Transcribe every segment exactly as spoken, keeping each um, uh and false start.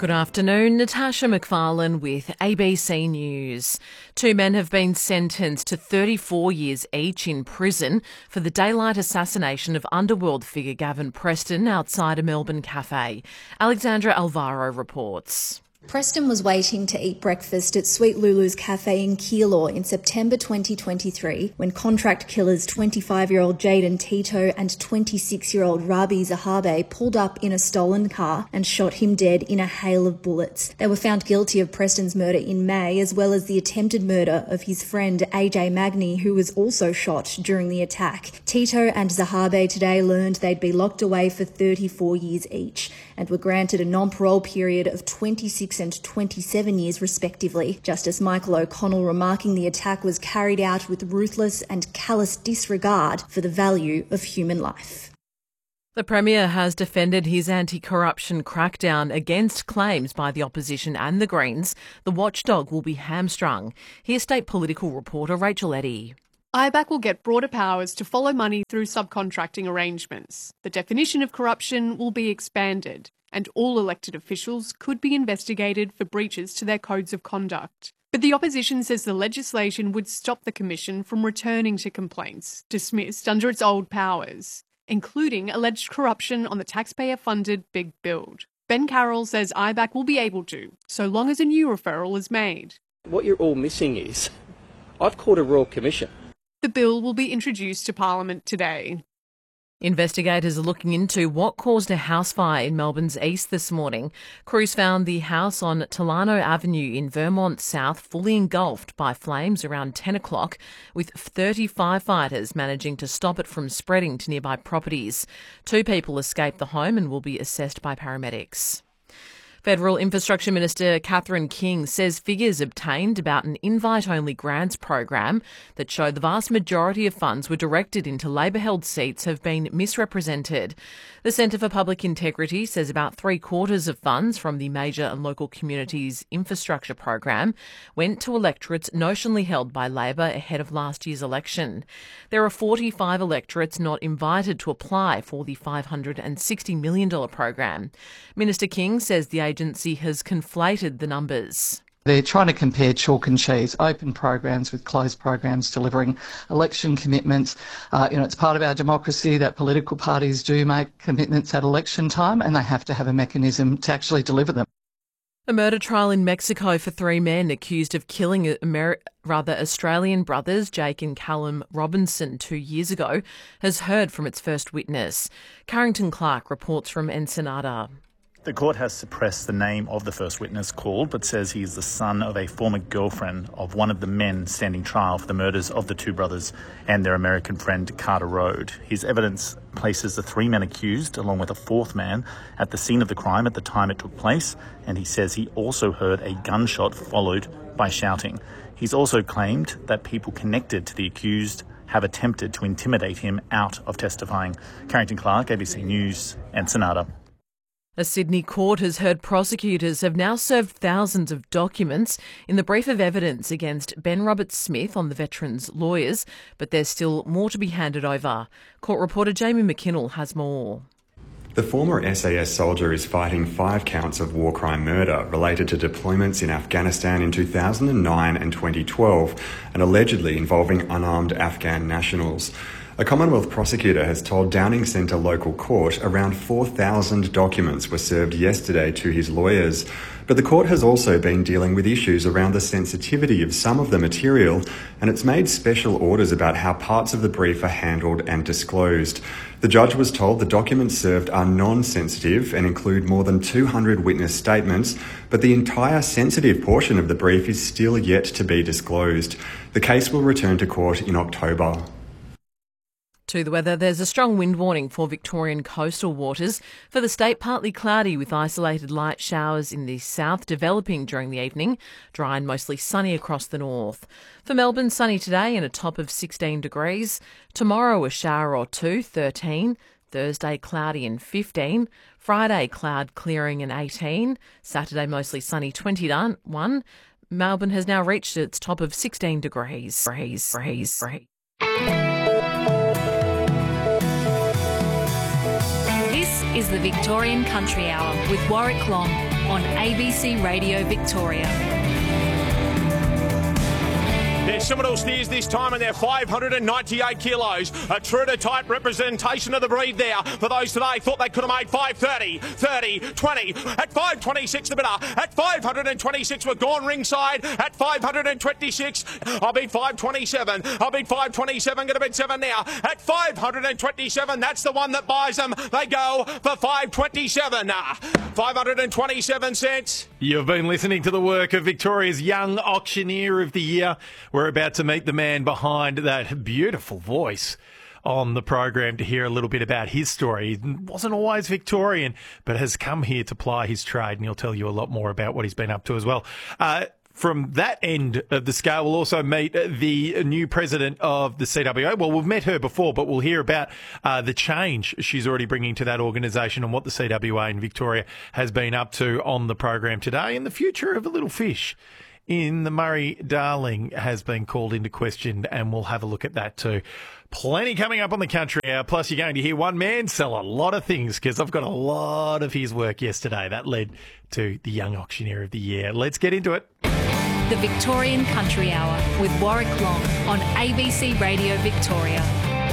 Good afternoon, Natasha McFarlane with A B C News. Two men have been sentenced to thirty-four years each in prison for the daylight assassination of underworld figure Gavin Preston outside a Melbourne cafe. Alexandra Alvaro reports. Preston was waiting to eat breakfast at Sweet Lulu's cafe in Keilor in September twenty twenty-three when contract killers twenty-five-year-old Jaden Tito and twenty-six-year-old Rabi Zahabe pulled up in a stolen car and shot him dead in a hail of bullets. They were found guilty of Preston's murder in May, as well as the attempted murder of his friend A J Magni, who was also shot during the attack. Tito and Zahabe today learned they'd be locked away for thirty-four years each and were granted a non-parole period of twenty-six and twenty-seven years respectively. Justice Michael O'Connell remarking the attack was carried out with ruthless and callous disregard for the value of human life. The Premier has defended his anti-corruption crackdown against claims by the opposition and the Greens the watchdog will be hamstrung. Here's state political reporter Rachel Eddy. I B A C will get broader powers to follow money through subcontracting arrangements. The definition of corruption will be expanded, and all elected officials could be investigated for breaches to their codes of conduct. But the opposition says the legislation would stop the Commission from returning to complaints dismissed under its old powers, including alleged corruption on the taxpayer-funded Big Build. Ben Carroll says I B A C will be able to, so long as a new referral is made. What you're all missing is, I've called a Royal Commission. The bill will be introduced to Parliament today. Investigators are looking into what caused a house fire in Melbourne's east this morning. Crews found the house on Tolano Avenue in Vermont South fully engulfed by flames around ten o'clock, with thirty firefighters managing to stop it from spreading to nearby properties. Two people escaped the home and will be assessed by paramedics. Federal Infrastructure Minister Catherine King says figures obtained about an invite-only grants program that showed the vast majority of funds were directed into Labor-held seats have been misrepresented. The Centre for Public Integrity says about three-quarters of funds from the Major and Local Communities Infrastructure Program went to electorates notionally held by Labor ahead of last year's election. There are forty-five electorates not invited to apply for the five hundred sixty million dollars program. Minister King says the agency has conflated the numbers. They're trying to compare chalk and cheese, open programs with closed programs delivering election commitments. Uh, you know, it's part of our democracy that political parties do make commitments at election time, and they have to have a mechanism to actually deliver them. A murder trial in Mexico for three men accused of killing Ameri- rather Australian brothers Jake and Callum Robinson two years ago has heard from its first witness. Carrington Clark reports from Ensenada. The court has suppressed the name of the first witness called, but says he is the son of a former girlfriend of one of the men standing trial for the murders of the two brothers and their American friend Carter Road. His evidence places the three men accused, along with a fourth man, at the scene of the crime at the time it took place, and he says he also heard a gunshot followed by shouting. He's also claimed that people connected to the accused have attempted to intimidate him out of testifying. Carrington Clark, A B C News, Ensenada. A Sydney court has heard prosecutors have now served thousands of documents in the brief of evidence against Ben Roberts-Smith on the veteran's lawyers, but there's still more to be handed over. Court reporter Jamie McKinnell has more. The former S A S soldier is fighting five counts of war crime murder related to deployments in Afghanistan in two thousand nine and twenty twelve, and allegedly involving unarmed Afghan nationals. A Commonwealth prosecutor has told Downing Centre Local Court around four thousand documents were served yesterday to his lawyers. But the court has also been dealing with issues around the sensitivity of some of the material, and it's made special orders about how parts of the brief are handled and disclosed. The judge was told the documents served are non-sensitive and include more than two hundred witness statements, but the entire sensitive portion of the brief is still yet to be disclosed. The case will return to court in October. To the weather, there's a strong wind warning for Victorian coastal waters. For the state, partly cloudy with isolated light showers in the south developing during the evening. Dry and mostly sunny across the north. For Melbourne, sunny today and a top of sixteen degrees. Tomorrow, a shower or two, thirteen. Thursday, cloudy and fifteen. Friday, cloud clearing and eighteen. Saturday, mostly sunny, twenty-one. Melbourne has now reached its top of sixteen degrees. Breeze, breeze, breeze. This is the Victorian Country Hour with Warwick Long on A B C Radio Victoria. They're Seminole steers this time, and they're five hundred ninety-eight kilos. A true to type representation of the breed there. For those today thought they could have made five thirty, thirty, twenty. At five twenty-six the bidder. At five hundred twenty-six we're gone ringside. At five hundred twenty-six, I'll be five twenty-seven. I'll be five twenty-seven, going to bid seven now. At five hundred twenty-seven, that's the one that buys them. They go for five twenty-seven. five hundred twenty-seven cents. You've been listening to the work of Victoria's Young Auctioneer of the Year. We're about to meet the man behind that beautiful voice on the program to hear a little bit about his story. He wasn't always Victorian, but has come here to ply his trade, and he'll tell you a lot more about what he's been up to as well. Uh, From that end of the scale, we'll also meet the new president of the C W A. Well, we've met her before, but we'll hear about uh, the change she's already bringing to that organisation and what the C W A in Victoria has been up to on the program today. And the future of a little fish in the Murray-Darling has been called into question, and we'll have a look at that too. Plenty coming up on the Country Hour. Plus, you're going to hear one man sell a lot of things, because I've got a lot of his work yesterday. That led to the Young Auctioneer of the Year. Let's get into it. The Victorian Country Hour with Warwick Long on A B C Radio Victoria.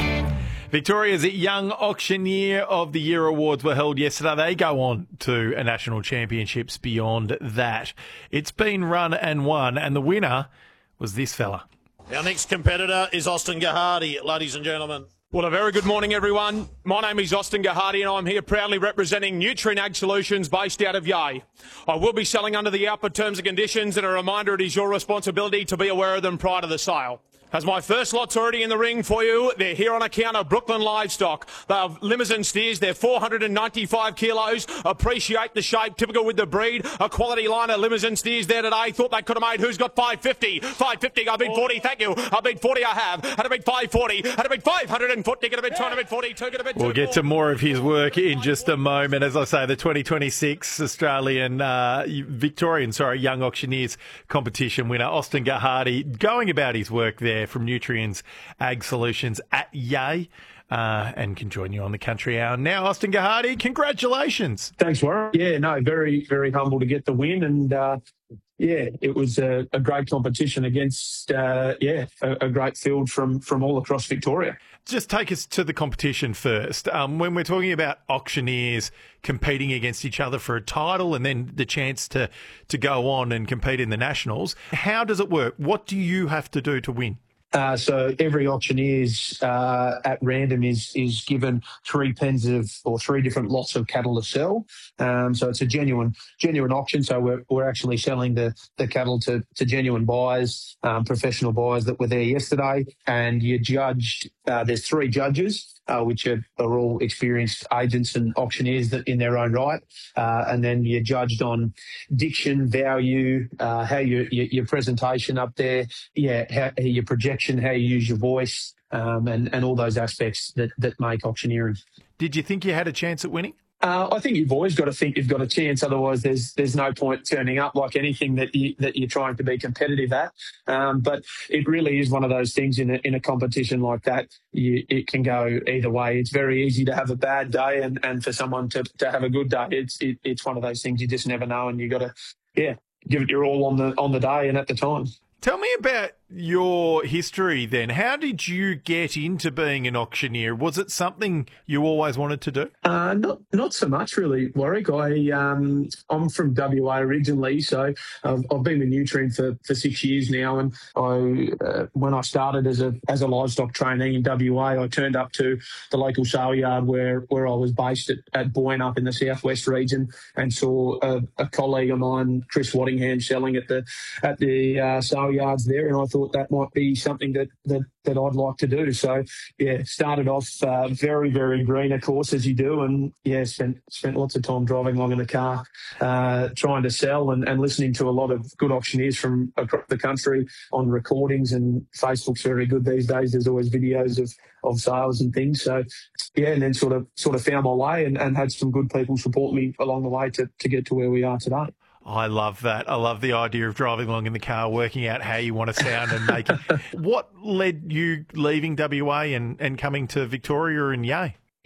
Victoria's Young Auctioneer of the Year awards were held yesterday. They go on to a national championships beyond that. It's been run and won, and the winner was this fella. Our next competitor is Austin Gahadi, ladies and gentlemen. Well, a very good morning, everyone. My name is Austin Gahadi, and I'm here proudly representing Nutrien Ag Solutions based out of Yea. I will be selling under the output terms and conditions, and a reminder, it is your responsibility to be aware of them prior to the sale. As my first lot's already in the ring for you, they're here on account of Brooklyn Livestock. They are Limousin steers. They're four hundred ninety-five kilos. Appreciate the shape, typical with the breed. A quality line of Limousin steers there today. Thought they could have made. Who's got five fifty? five fifty. I bid forty. Thank you. I bid forty. I have. Had a bid five forty. Had a bid five hundred forty. Get a bid two hundred forty-two. Get a bid We'll get to more of his work in just a moment. As I say, the twenty twenty-six Australian, uh, Victorian, sorry, Young Auctioneers competition winner, Austin Gahadi, going about his work there from Nutrien's Ag Solutions at Yea, uh, and can join you on the Country Hour now. Austin Gahadi, congratulations. Thanks, Warren. Yeah, no, very, very humble to get the win, and uh, yeah, it was a, a great competition against, uh, yeah, a, a great field from, from all across Victoria. Just take us to the competition first. Um, when we're talking about auctioneers competing against each other for a title and then the chance to, to go on and compete in the Nationals, how does it work? What do you have to do to win? Uh, so every auctioneer's uh, at random is is given three pens of or three different lots of cattle to sell. Um, so it's a genuine genuine auction. So we're we're actually selling the, the cattle to, to genuine buyers, um, professional buyers that were there yesterday. And you're judged. Uh, there's three judges. Uh, which are, are all experienced agents and auctioneers that in their own right. Uh, and then you're judged on diction, value, uh, how your, your, your presentation up there, yeah, how, your projection, how you use your voice, um, and, and all those aspects that, that make auctioneering. Did you think you had a chance at winning? Uh, I think you've always got to think you've got a chance. Otherwise, there's there's no point turning up like anything that you that you're trying to be competitive at. Um, but it really is one of those things in a in a competition like that. You, it can go either way. It's very easy to have a bad day, and, and for someone to, to have a good day. It's it, it's one of those things you just never know, and you got to yeah give it your all on the on the day and at the time. Tell me about your history then. How did you get into being an auctioneer? Was it something you always wanted to do? Uh, not not so much really, Warwick. I, um, I'm from W A originally, so I've, I've been with Nutrien for, for six years now. And I, uh, when I started as a as a livestock trainee in W A, I turned up to the local sale yard where, where I was based at, at Boyne up in the southwest region, and saw a, a colleague of mine, Chris Waddingham, selling at the at the uh, sale yards there, and I thought that might be something that, that, that I'd like to do. So, yeah, started off uh, very, very green, of course, as you do, and, yeah, spent spent lots of time driving along in the car, uh, trying to sell and, and listening to a lot of good auctioneers from across the country on recordings, and Facebook's very good these days. There's always videos of, of sales and things. So, yeah, and then sort of sort of found my way and, and had some good people support me along the way to, to get to where we are today. I love that. I love the idea of driving along in the car, working out how you want to sound and make it. What led you leaving W A and, and coming to Victoria and Yea?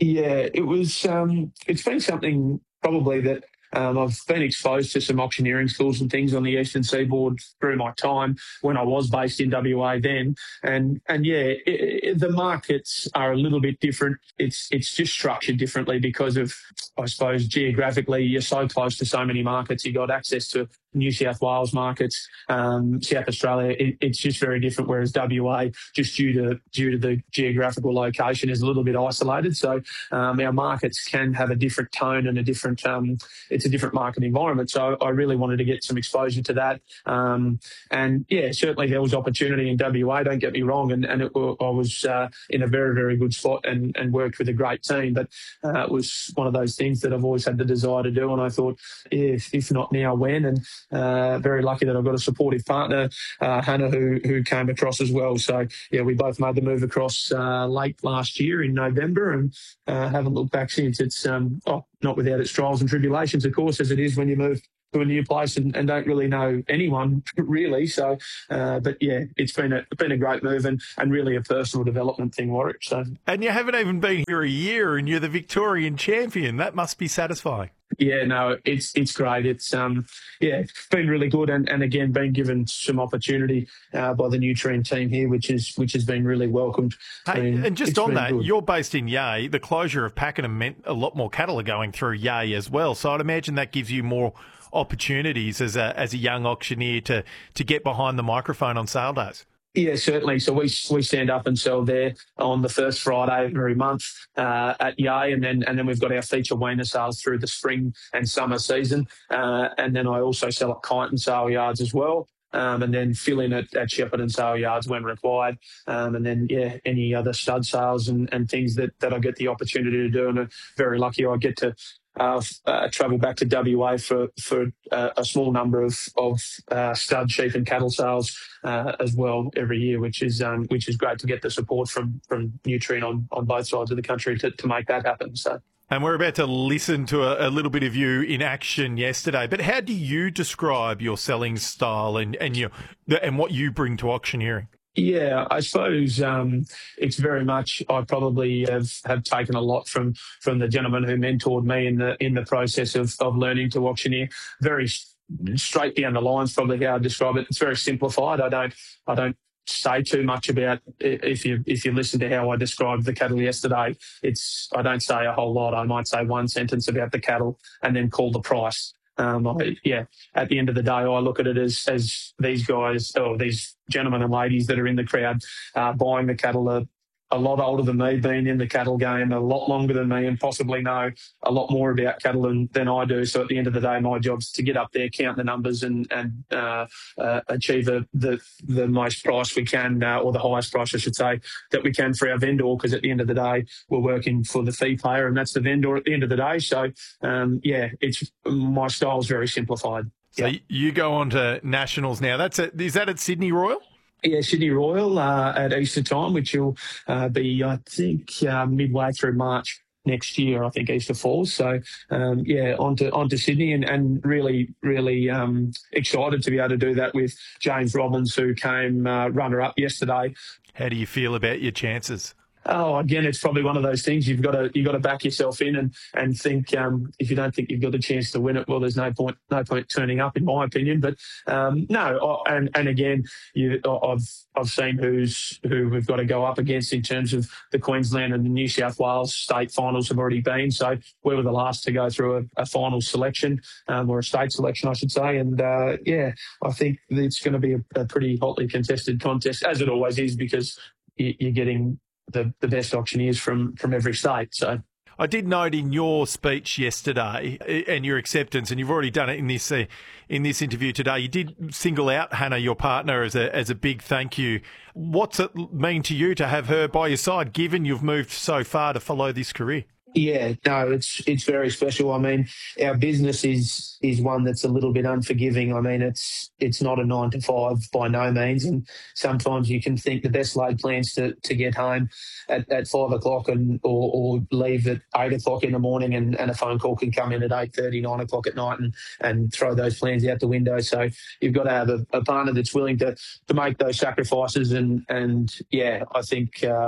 Yeah, it was. Um, it's been something probably that um, I've been exposed to some auctioneering schools and things on the eastern seaboard through my time when I was based in W A then, and and yeah, it, it, the markets are a little bit different. It's it's just structured differently because of, I suppose, geographically you're so close to so many markets. You got access to New South Wales markets, um, South Australia. It, it's just very different. Whereas W A, just due to due to the geographical location, is a little bit isolated. So um, our markets can have a different tone and a different. Um, it's a different market environment. So I really wanted to get some exposure to that. Um, and yeah, certainly there was opportunity in W A. Don't get me wrong, and and it, I was uh, in a very very good spot and and worked with a great team. But uh, it was one of those things that I've always had the desire to do. And I thought, if if not now, when? And Uh, very lucky that I've got a supportive partner, uh, Hannah, who who came across as well. So, yeah, we both made the move across uh, late last year in November and uh, haven't looked back since. It's um, oh, not without its trials and tribulations, of course, as it is when you move to a new place and, and don't really know anyone, really. So, uh, but, yeah, it's been a been a great move and, and really a personal development thing, Warwick. So. And you haven't even been here a year and you're the Victorian champion. That must be satisfying. Yeah, no, it's it's great. It's um, yeah, it's been really good, and, and again, been given some opportunity uh, by the Nutrien team here, which is which has been really welcomed. Hey, I mean, and just on that, good. You're based in Yea. The closure of Pakenham meant a lot more cattle are going through Yea as well. So I'd imagine that gives you more opportunities as a as a young auctioneer to to get behind the microphone on sale days. Yeah, certainly. So we we stand up and sell there on the first Friday of every month uh, at Yea, and then and then we've got our feature weaner sales through the spring and summer season, uh, and then I also sell at Kyneton sale yards as well. Um, and then fill in at, at Shepparton sale yards when required. Um, and then, yeah, any other stud sales and, and things that, that I get the opportunity to do. And I'm very lucky I get to uh, uh, travel back to W A for, for uh, a small number of, of uh, stud, sheep and cattle sales uh, as well every year, which is um, which is great to get the support from, from Nutrien on, on both sides of the country to, to make that happen. So. And we're about to listen to a, a little bit of you in action yesterday. But how do you describe your selling style and, and, your, and what you bring to auctioneering? Yeah, I suppose um, it's very much. I probably have, have taken a lot from from the gentleman who mentored me in the in the process of, of learning to auctioneer. Very straight down the lines, probably how I describe it. It's very simplified. I don't I don't. say too much about if you if you listen to how I described the cattle yesterday. It's I don't say a whole lot. I might say one sentence about the cattle and then call the price. Um, I, yeah, at the end of the day, I look at it as as these guys or these gentlemen and ladies that are in the crowd uh, buying the cattle are a lot older than me, been in the cattle game a lot longer than me, and possibly know a lot more about cattle than, than I do. So at the end of the day, my job's to get up there, count the numbers, and and uh, uh, achieve a, the the most price we can, uh, or the highest price, I should say, that we can for our vendor. Because at the end of the day, we're working for the fee payer, and that's the vendor at the end of the day. So um, yeah, it's my style's very simplified. So yeah. You go on to nationals now. That's a, is that at Sydney Royal? Yeah, Sydney Royal uh, at Easter time, which will uh, be, I think, uh, midway through March next year. I think Easter falls. So, um, yeah, on to, on to Sydney, and, and really, really um, excited to be able to do that with James Robbins, who came uh, runner-up yesterday. How do you feel about your chances? Oh, again, it's probably one of those things you've got to you got to back yourself in and and think. Um, if you don't think you've got a chance to win it, well, there's no point no point turning up, in my opinion. But um, no, and and again, you, I've I've seen who's who we've got to go up against in terms of the Queensland and the New South Wales state finals have already been. So we were the last to go through a, a final selection um, or a state selection, I should say. And uh, yeah, I think it's going to be a, a pretty hotly contested contest, as it always is, because you, you're getting The, the best auctioneers from, from every state. So I did note in your speech yesterday and your acceptance, and you've already done it in this uh, in this interview today, you did single out Hannah, your partner, as a as a big thank you. What's it mean to you to have her by your side, given you've moved so far to follow this career? Yeah, no, it's it's very special. I mean, our business is is one that's a little bit unforgiving. I mean, it's it's not a nine to five by no means, and sometimes you can think the best laid plans to, to get home at, at five o'clock and or, or leave at eight o'clock in the morning, and, and a phone call can come in at eight thirty, nine o'clock at night, and and throw those plans out the window. So you've got to have a, a partner that's willing to to make those sacrifices, and and yeah, I think. Uh,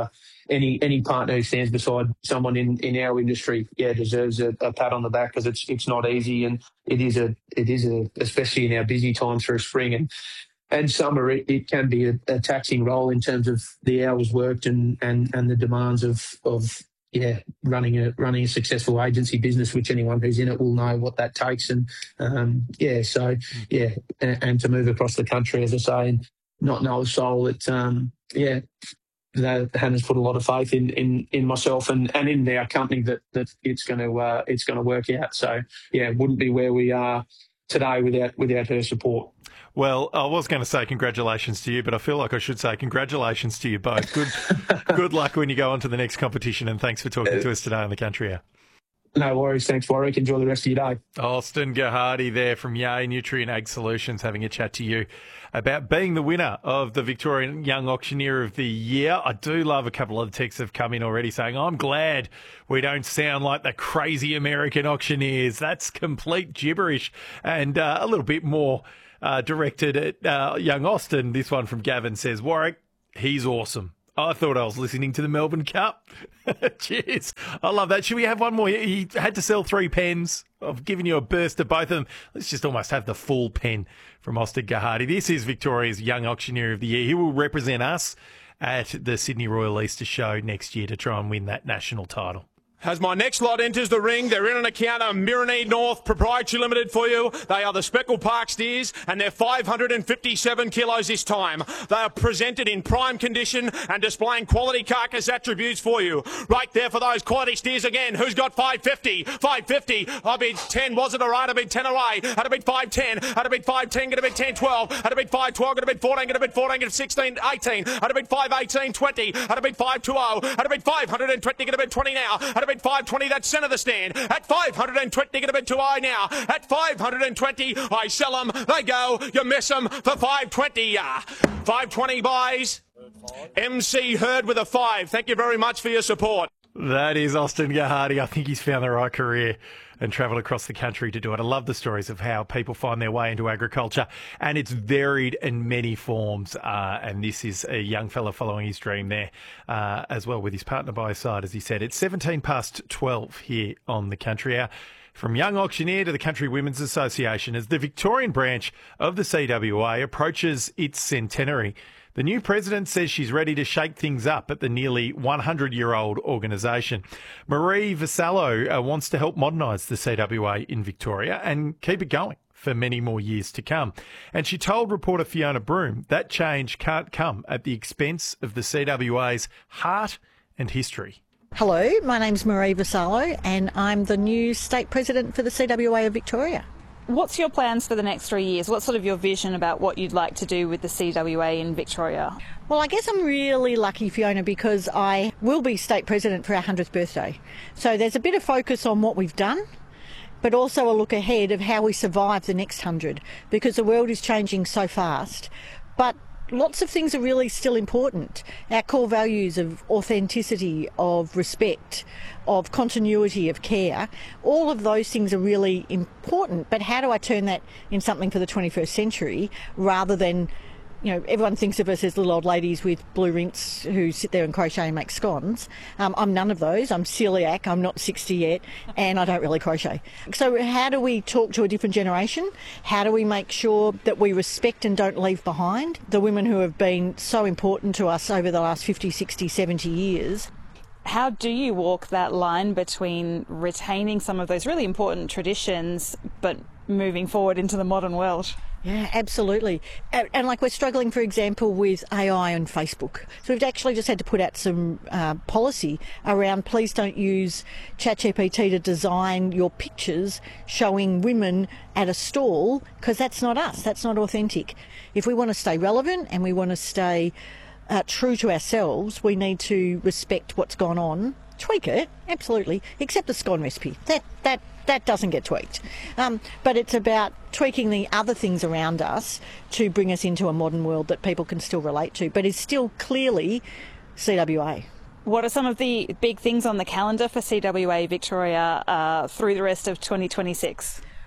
any any partner who stands beside someone in, in our industry, yeah, deserves a, a pat on the back, because it's it's not easy, and it is a it is a especially in our busy times for a spring and and summer, it, it can be a, a taxing role in terms of the hours worked and and, and the demands of of yeah running a running a successful agency business, which anyone who's in it will know what that takes. And um, yeah, so yeah, and, and to move across the country, as I say, and not know a soul that um, yeah. that Hannah's put a lot of faith in in, in myself and, and in our company that that it's going to uh, it's going to work out. So yeah, wouldn't be where we are today without without her support. Well, I was going to say congratulations to you, but I feel like I should say congratulations to you both. Good good luck when you go on to the next competition, and thanks for talking to us today on the Country Hour. No worries. Thanks, Warwick. Enjoy the rest of your day. Austin Gahadi there from Yay Nutrient Ag Solutions having a chat to you about being the winner of the Victorian Young Auctioneer of the Year. I do love a couple of the texts have come in already saying, I'm glad we don't sound like the crazy American auctioneers. That's complete gibberish. And uh, a little bit more uh, directed at uh, young Austin. This one from Gavin says, Warwick, he's awesome. I thought I was listening to the Melbourne Cup. Cheers. I love that. Should we have one more? He had to sell three pens. I've given you a burst of both of them. Let's just almost have the full pen from Austin Gahadi. This is Victoria's Young Auctioneer of the Year. He will represent us at the Sydney Royal Easter Show next year to try and win that national title. As my next lot enters the ring, they're in an account of Myronede North Proprietary Limited for you. They are the Speckle Park steers, and they're five hundred fifty-seven kilos this time. They are presented in prime condition and displaying quality carcass attributes for you. Right there for those quality steers again. Who's got five fifty? five fifty. I bid ten. Was it all right? I bid ten away. Had a bid five ten. Had a bid five ten. Going to bid ten twelve. Had a bid five twelve. Going to bid fourteen. Going to bid fourteen. Going to sixteen eighteen. Had a bid five eighteen twenty. Had a bid five twenty. Had a bid five hundred twenty. Going to bid twenty now. Had a bid five twenty, that's centre the stand. At five hundred twenty, going to bid too high now. At five hundred twenty, I sell them, they go, you miss them for five twenty. Uh, five twenty buys. M C Hurd with a five. Thank you very much for your support. That is Austin Gahadi. I think he's found the right career and travelled across the country to do it. I love the stories of how people find their way into agriculture, and it's varied in many forms. Uh, and this is a young fella following his dream there uh, as well, with his partner by his side, as he said. It's seventeen past twelve here on the Country Hour. From Young Auctioneer to the Country Women's Association, as the Victorian branch of the C W A approaches its centenary, the new president says she's ready to shake things up at the nearly one hundred year old organisation. Marie Vassallo uh, wants to help modernise the C W A in Victoria and keep it going for many more years to come. And she told reporter Fiona Broom that change can't come at the expense of the C W A's heart and history. Hello, my name's Marie Vassallo and I'm the new state president for the C W A of Victoria. What's your plans for the next three years? What's sort of your vision about what you'd like to do with the C W A in Victoria? Well, I guess I'm really lucky, Fiona, because I will be state president for our one hundredth birthday. So there's a bit of focus on what we've done, but also a look ahead of how we survive the next hundred, because the world is changing so fast. But lots of things are really still important. Our core values of authenticity, of respect, of continuity, of care, all of those things are really important. But how do I turn that in something for the twenty-first century rather than, you know, everyone thinks of us as little old ladies with blue rinks who sit there and crochet and make scones. Um, I'm none of those. I'm celiac. I'm not sixty yet, and I don't really crochet. So how do we talk to a different generation? How do we make sure that we respect and don't leave behind the women who have been so important to us over the last fifty, sixty, seventy years? How do you walk that line between retaining some of those really important traditions but moving forward into the modern world? Yeah, absolutely. And, and like we're struggling, for example, with A I and Facebook. So we've actually just had to put out some uh, policy around please don't use ChatGPT to design your pictures showing women at a stall, because that's not us. That's not authentic. If we want to stay relevant and we want to stay uh, true to ourselves, we need to respect what's gone on. Tweak it, absolutely, except the scone recipe. That that that doesn't get tweaked. Um, but it's about tweaking the other things around us to bring us into a modern world that people can still relate to, but is still clearly C W A. What are some of the big things on the calendar for C W A Victoria uh, through the rest of twenty twenty-six?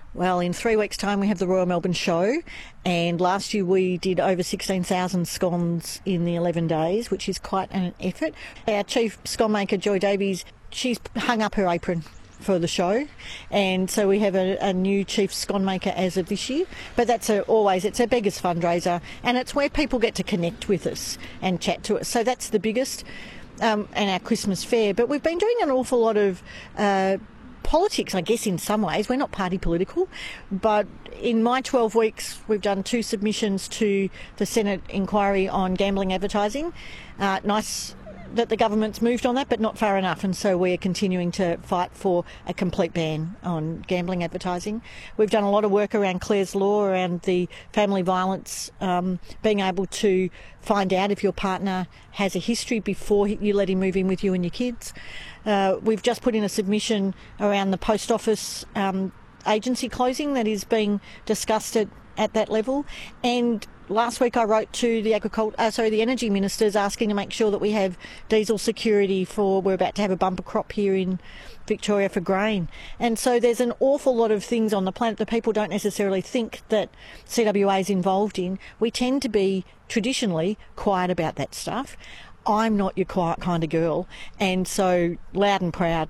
Well, in three weeks' time we have the Royal Melbourne Show, and last year we did over sixteen thousand scones in the eleven days, which is quite an effort. Our chief scone maker, Joy Davies, she's hung up her apron for the show, and so we have a, a new chief scone maker as of this year. But that's a, always, it's our biggest fundraiser, and it's where people get to connect with us and chat to us. So that's the biggest, um, and our Christmas fair. But we've been doing an awful lot of uh, politics, I guess, in some ways. We're not party political, but in my twelve weeks we've done two submissions to the Senate inquiry on gambling advertising. Uh, nice that the government's moved on that, but not far enough, and so we're continuing to fight for a complete ban on gambling advertising. We've done a lot of work around Clare's Law, around the family violence, um, being able to find out if your partner has a history before you let him move in with you and your kids. Uh, we've just put in a submission around the post office um, agency closing that is being discussed at, at that level. And last week I wrote to the agricult, uh, sorry, the energy ministers asking to make sure that we have diesel security for, we're about to have a bumper crop here in Victoria for grain. And so there's an awful lot of things on the planet that people don't necessarily think that C W A is involved in. We tend to be traditionally quiet about that stuff. I'm not your quiet kind of girl, and so loud and proud